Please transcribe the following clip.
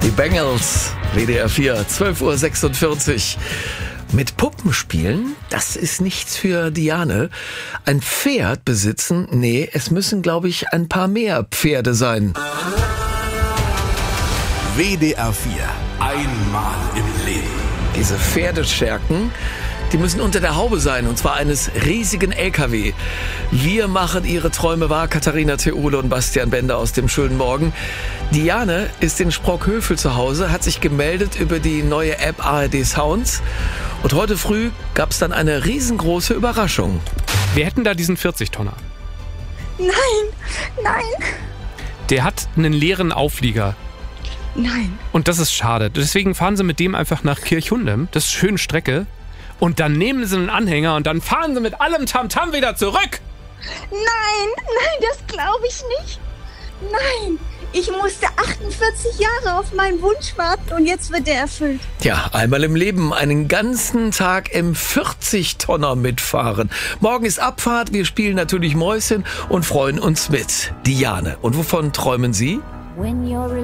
Die Bengals, WDR 4, 12:46 Uhr. Mit Puppen spielen, das ist nichts für Diane. Ein Pferd besitzen, nee, es müssen, glaube ich, ein paar mehr Pferde sein. WDR 4, einmal im Leben. Diese Pferdescherken, die müssen unter der Haube sein, und zwar eines riesigen LKW. Wir machen ihre Träume wahr, Katharina Theole und Bastian Bender aus dem schönen Morgen. Diane ist in Sprockhövel zu Hause, hat sich gemeldet über die neue App ARD Sounds. Und heute früh gab es dann eine riesengroße Überraschung. Wir hätten da diesen 40-Tonner. Nein. Der hat einen leeren Auflieger. Nein. Und das ist schade. Deswegen fahren sie mit dem einfach nach Kirchhundem. Das ist eine schöne Strecke. Und dann nehmen sie einen Anhänger und dann fahren sie mit allem Tamtam wieder zurück. Nein, das glaube ich nicht. Nein, ich musste 48 Jahre auf meinen Wunsch warten und jetzt wird er erfüllt. Ja, einmal im Leben einen ganzen Tag im 40-Tonner mitfahren. Morgen ist Abfahrt, wir spielen natürlich Mäuschen und freuen uns mit. Diane. Und wovon träumen Sie?